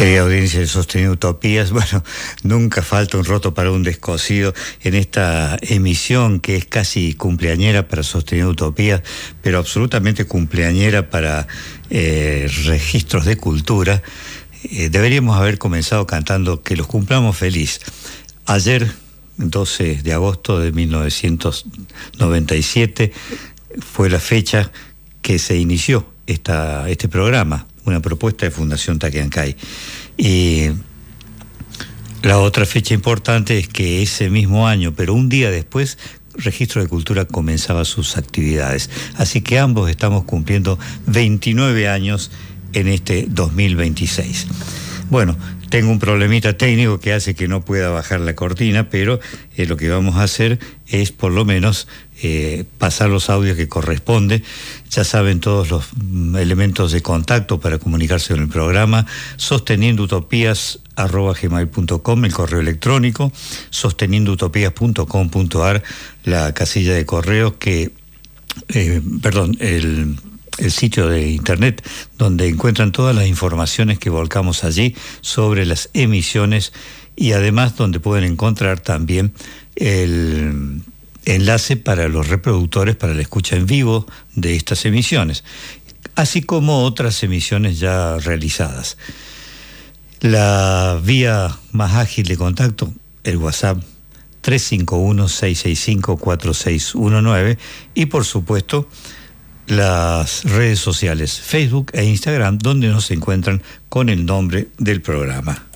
Querida audiencia de Sosteniendo Utopías, bueno, nunca falta un roto para un descosido en esta emisión que es casi cumpleañera para Sosteniendo Utopías, pero absolutamente cumpleañera para registros de cultura. Deberíamos haber comenzado cantando Que los cumplamos feliz. Ayer, 12 de agosto de 1997, fue la fecha que se inició este programa, una propuesta de Fundación Takiancay. Y la otra fecha importante es que ese mismo año, pero un día después, Registro de Cultura comenzaba sus actividades. Así que ambos estamos cumpliendo 29 años en este 2026. Bueno, tengo un problemita técnico que hace que no pueda bajar la cortina, pero lo que vamos a hacer es por lo menos pasar los audios que corresponde. Ya saben todos los elementos de contacto para comunicarse con el programa: sosteniendoutopías@gmail.com, el correo electrónico, sosteniendoutopías.com.ar, la casilla de correos el sitio de internet donde encuentran todas las informaciones que volcamos allí sobre las emisiones, y además donde pueden encontrar también el enlace para los reproductores para la escucha en vivo de estas emisiones, así como otras emisiones ya realizadas. La vía más ágil de contacto, el WhatsApp 351-665-4619, y por supuesto las redes sociales Facebook e Instagram, donde nos encuentran con el nombre del programa.